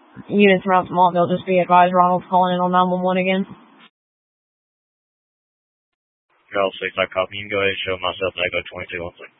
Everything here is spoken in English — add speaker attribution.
Speaker 1: Units around Smallville, just be advised, Ronald's calling in on 911 again.
Speaker 2: Charles 6, I copy. You can go ahead and show myself Echo 2213.